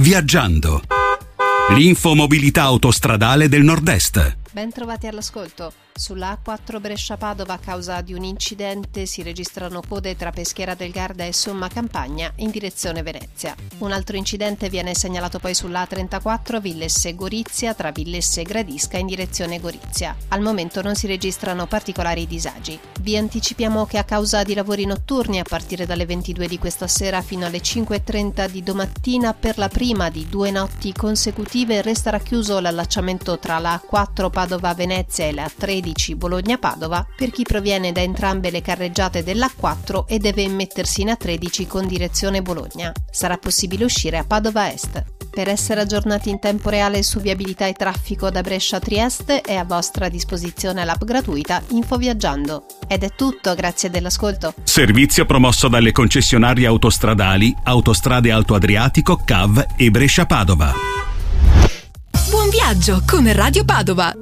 Viaggiando. L'infomobilità autostradale del Nord-Est. Ben trovati all'ascolto. Sulla A4 Brescia-Padova, a causa di un incidente, si registrano code tra Peschiera del Garda e Somma Campagna in direzione Venezia. Un altro incidente viene segnalato poi sulla A34 Villesse-Gorizia, tra Villesse e Gradisca in direzione Gorizia. Al momento non si registrano particolari disagi. Vi anticipiamo che a causa di lavori notturni, a partire dalle 22 di questa sera fino alle 5:30 di domattina, per la prima di 2 notti consecutive resterà chiuso l'allacciamento tra la A4 Padova-Venezia e la A13 Bologna-Padova per chi proviene da entrambe le carreggiate dell'A4 e deve immettersi in A13 con direzione Bologna. Sarà possibile uscire a Padova Est. Per essere aggiornati in tempo reale su viabilità e traffico da Brescia a Trieste è a vostra disposizione l'app gratuita Infoviaggiando. Ed è tutto, grazie dell'ascolto. Servizio promosso dalle concessionarie autostradali Autostrade Alto Adriatico, CAV e Brescia-Padova. Buon viaggio con Radio Padova!